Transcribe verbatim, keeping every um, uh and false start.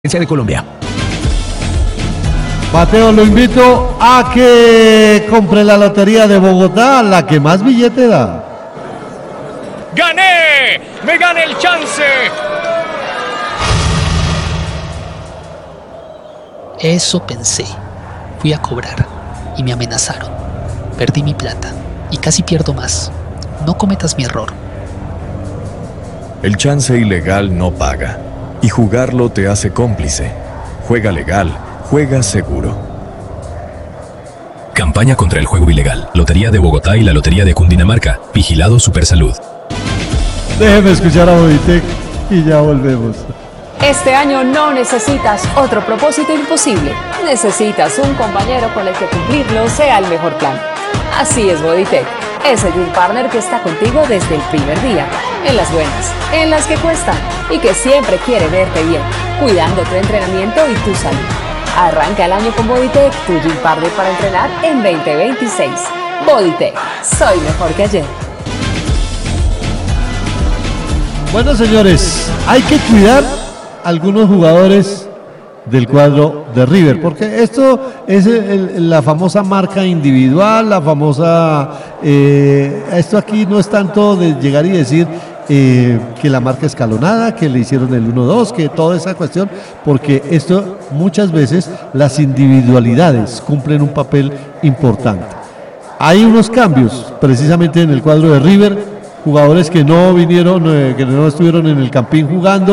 de Colombia. Mateo, lo invito a que compre la lotería de Bogotá, la que más billete da. ¡Gané! ¡Me gané el chance! Eso pensé. Fui a cobrar y me amenazaron. Perdí mi plata y casi pierdo más. No cometas mi error. El chance ilegal no paga, y jugarlo te hace cómplice. Juega legal, juega seguro. Campaña contra el juego ilegal. Lotería de Bogotá y la Lotería de Cundinamarca. Vigilado Supersalud. Déjeme escuchar a Boditec y ya volvemos. Este año no necesitas otro propósito imposible. Necesitas un compañero con el que cumplirlo sea el mejor plan. Así es Boditec, ese Gym Partner que está contigo desde el primer día, en las buenas, en las que cuestan y que siempre quiere verte bien, cuidando tu entrenamiento y tu salud. Arranca el año con Boditec, tu Gym Partner para entrenar en veinte veintiséis. Boditec, soy mejor que ayer. Bueno, señores, hay que cuidar a algunos jugadores del cuadro de River, porque esto es el, el, la famosa marca individual, la famosa, eh, esto aquí no es tanto de llegar y decir eh, que la marca escalonada, que le hicieron el uno dos, que toda esa cuestión, porque esto muchas veces las individualidades cumplen un papel importante. Hay unos cambios precisamente en el cuadro de River, jugadores que no vinieron, eh, que no estuvieron en el Campín jugando.